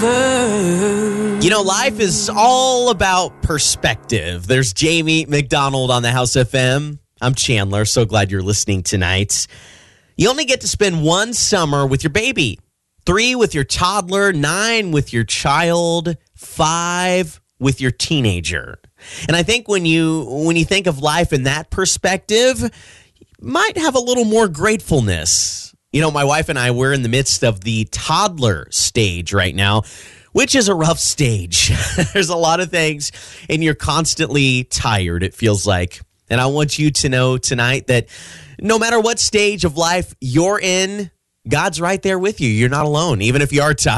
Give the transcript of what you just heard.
You know, life is all about perspective. There's Jamie McDonald on the House FM. I'm Chandler. So glad you're listening tonight. You only get to spend one summer with your baby. 3 with your toddler, 9 with your child, 5 with your teenager. And I think when you think of life in that perspective, you might have a little more gratefulness. You know, my wife and I, we're in the midst of the toddler stage right now, which is a rough stage. There's a lot of things, and you're constantly tired, it feels like. And I want you to know tonight that no matter what stage of life you're in, God's right there with you. You're not alone, even if you are tired.